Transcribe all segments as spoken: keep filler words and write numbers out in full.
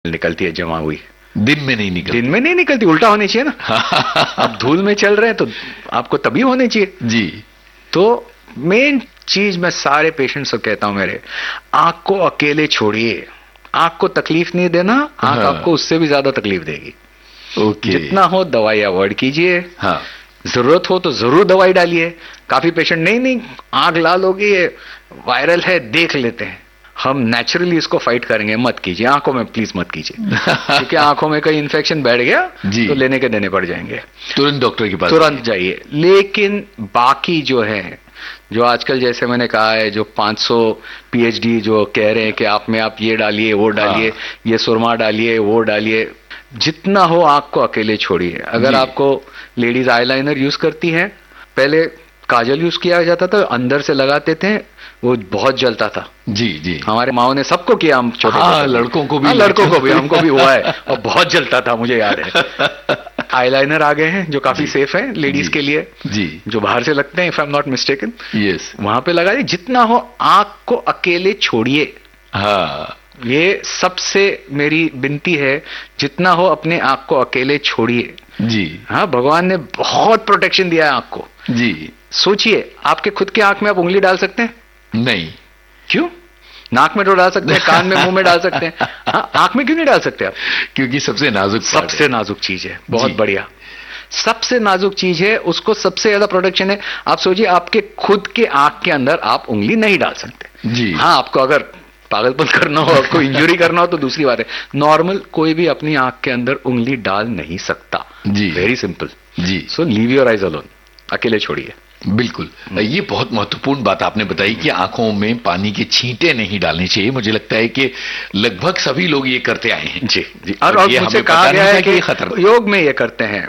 निकलती है जमा हुई, दिन में नहीं निकलती। दिन में नहीं निकलती, उल्टा होनी चाहिए ना। आप धूल में चल रहे हैं तो आपको तभी होनी चाहिए जी। तो मेन चीज मैं सारे पेशेंट्स को कहता हूं मेरे, आंख को अकेले छोड़िए, आंख को तकलीफ नहीं देना, आंख हाँ। आपको उससे भी ज्यादा तकलीफ देगी। ओके। जितना हो दवाई अवॉइड कीजिए। हाँ। जरूरत हो तो जरूर दवाई डालिए। काफी पेशेंट नहीं नहीं आंख लाल होगी, ये वायरल है, देख लेते हैं, हम नेचुरली इसको फाइट करेंगे, मत कीजिए, आंखों में प्लीज मत कीजिए। क्योंकि आंखों में कहीं इन्फेक्शन बैठ गया तो लेने के देने पड़ जाएंगे, तुरंत डॉक्टर के पास तुरंत जाइए। लेकिन बाकी जो है, जो आजकल जैसे मैंने कहा है, जो पाँच सौ पीएचडी जो कह रहे हैं कि आप में आप ये डालिए वो डालिए, हाँ। ये सुरमा डालिए वो डालिए, जितना हो आंख को अकेले छोड़िए। अगर आपको लेडीज आईलाइनर यूज करती हैं, पहले काजल यूज किया जाता था, अंदर से लगाते थे, वो बहुत जलता था। जी जी, हमारे माओ ने सबको किया, हम छोटे हाँ, लड़कों को भी, हाँ, लड़कों को भी, हमको भी हुआ है और बहुत जलता था, मुझे याद है। आईलाइनर आ गए हैं जो काफी सेफ है लेडीज के लिए जी, जो बाहर से लगते हैं, if I am not mistaken. Yes, वहां पे लगाइए, जितना हो आंख को अकेले छोड़िए। हाँ, ये सबसे मेरी विनती है, जितना हो अपने आंख को अकेले छोड़िए जी। हाँ, भगवान ने बहुत प्रोटेक्शन दिया है आंख को जी। सोचिए, आपके खुद के आंख में आप उंगली डाल सकते हैं? नहीं। क्यों? नाक में तो डाल सकते हैं, कान में, मुंह में डाल सकते हैं, हाँ, आंख में क्यों नहीं डाल सकते आप? क्योंकि सबसे नाजुक सबसे नाजुक चीज है। बहुत बढ़िया, सबसे नाजुक चीज है, उसको सबसे ज्यादा प्रोटेक्शन है। आप सोचिए, आपके खुद के आंख के अंदर आप उंगली नहीं डाल सकते जी। हाँ, आपको अगर पागलपन करना हो, आपको इंजरी करना हो तो दूसरी बात है। नॉर्मल कोई भी अपनी आंख के अंदर उंगली डाल नहीं सकता जी। Very simple ji. So leave your eyes alone, अकेले छोड़िए। बिल्कुल, ये बहुत महत्वपूर्ण बात आपने बताई कि आंखों में पानी के छींटे नहीं डालने चाहिए। मुझे लगता है कि लगभग सभी लोग ये करते आए हैं जी जी। और, और मुझे कहा गया है कि खतर योग में ये करते हैं।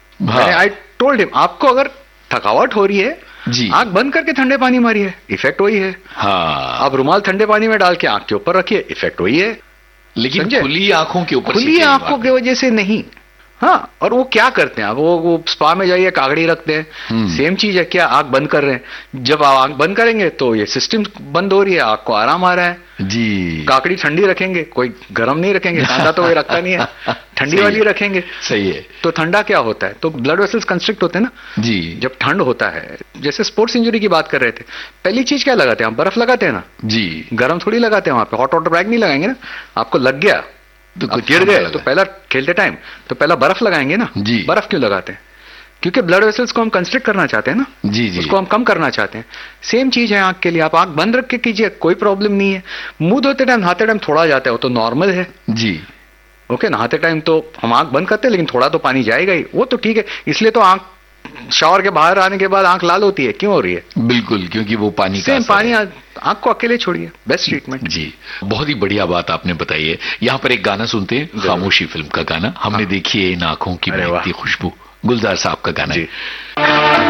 आई टोल्ड हिम, आपको अगर थकावट हो रही है जी, आंख बंद करके ठंडे पानी मारिए, इफेक्ट वही है। हाँ, आप रुमाल ठंडे पानी में डाल के आंख के ऊपर रखिए, इफेक्ट वही है। लेकिन खुली आंखों के ऊपर, खुली आंखों की वजह से नहीं। हाँ, और वो क्या करते हैं, वो वो स्पा में जाइए, कागड़ी रखते हैं, सेम चीज है। क्या आंख बंद कर रहे हैं, जब आप आंख बंद करेंगे तो ये सिस्टम बंद हो रही है, आंख को आराम आ रहा है जी। काकड़ी ठंडी रखेंगे, कोई गर्म नहीं रखेंगे, कांदा तो कोई रखता नहीं है, ठंडी वाली रखेंगे, सही है। तो ठंडा क्या होता है, तो ब्लड वेसल्स कंस्ट्रिक्ट होते हैं ना जी। जब ठंड होता है, जैसे स्पोर्ट्स इंजरी की बात कर रहे थे, पहली चीज क्या लगाते हैं हम, बर्फ लगाते हैं ना जी, गर्म थोड़ी लगाते हैं। वहां पे हॉट वाटर बैग नहीं लगाएंगे ना, आपको लग गया तो गिर गए तो पहला खेलते टाइम तो पहला बर्फ लगाएंगे ना जी। बर्फ क्यों लगाते हैं? क्योंकि ब्लड वेसल्स को हम कंस्ट्रिक्ट करना चाहते हैं ना जी जी, उसको हम कम करना चाहते हैं। सेम चीज है आंख के लिए, आप आंख बंद रख के कीजिए, कोई प्रॉब्लम नहीं है। मुंह धोते टाइम, नहाते टाइम थोड़ा जाता है, वो तो नॉर्मल है जी। ओके, नहाते टाइम तो हम आंख बंद करते हैं, लेकिन थोड़ा तो पानी जाएगा ही, वो तो ठीक है। इसलिए तो आंख शावर के बाहर आने के बाद आंख लाल होती है, क्यों हो रही है? बिल्कुल, क्योंकि वो पानी का सेम पानी, आंख को अकेले छोड़िए, बेस्ट ट्रीटमेंट जी। बहुत ही बढ़िया बात आपने बताई है। यहाँ पर एक गाना सुनते हैं, खामोशी फिल्म का गाना, हमने देखी है इन आंखों की महकती खुशबू, गुलजार साहब का गाना है।